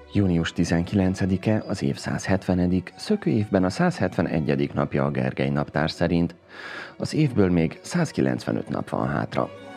Június 19-e az év 170., szökőévben a 171. napja a Gergely naptár szerint. Az évből még 195 nap van hátra.